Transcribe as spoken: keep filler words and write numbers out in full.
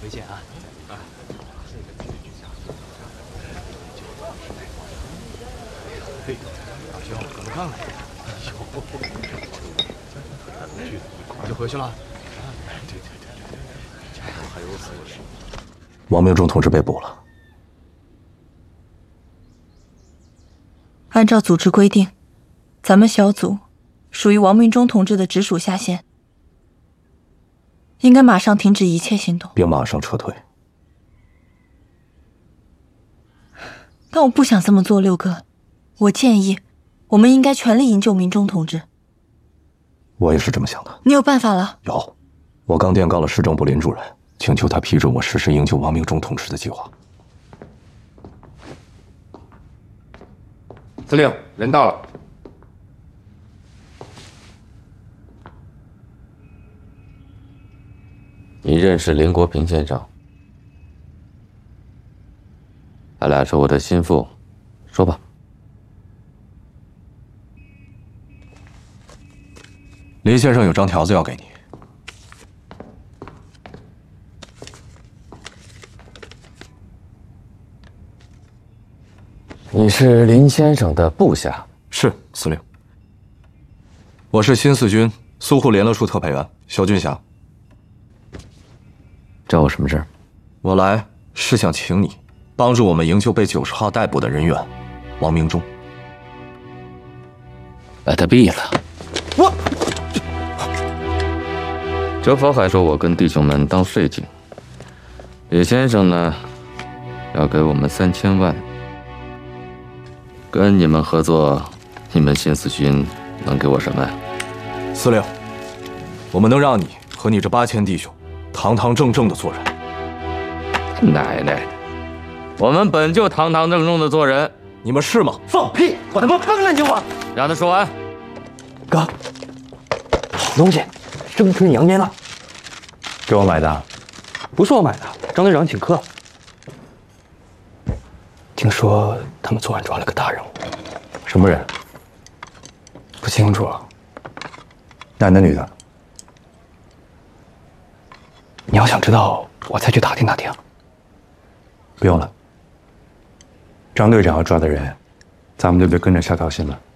回见啊！啊，嘿，大兄怎么看了？哎呦，就回去了。对对对对，家伙还有死人。 王明忠同志被捕了。 按照组织规定，咱们小组属于王明忠同志的直属下线，应该马上停止一切行动， 并马上撤退。 但我不想这么做，六哥。我建议，我们应该全力营救明忠同志。 我也是这么想的。 你有办法了？ 有，我刚电告了市政部林主任，请求他批准我实施营救王明忠同志的计划。 司令，人到了。 你认识林国平先生？他俩是我的心腹，说吧。 林先生有张条子要给你。 你是林先生的部下？ 是，司令。我是新四军苏沪联络处特派员肖军霞。 找我什么事儿？ 我来是想请你帮助我们营救被九十号逮捕的人员王明忠。 把他毙了。 我。 哲佛还说我跟弟兄们当税警。李先生呢，要给我们三千万。跟你们合作，你们新四军能给我什么呀？ 司令，我们能让你和你这八千弟兄堂堂正正的做人。 奶奶的，我们本就堂堂正正的做人， 你们是吗？ 放屁！我他妈崩了你我！ 让他说完。 哥，好东西，生吞洋烟了。 给我买的？ 不是我买的，张队长请客。听说他们昨晚抓了个大人物， 什么人？ 不清楚。 男的女的？ 你要想知道，我再去打听打听。 不用了。张队长要抓的人，咱们就别跟着瞎操心了。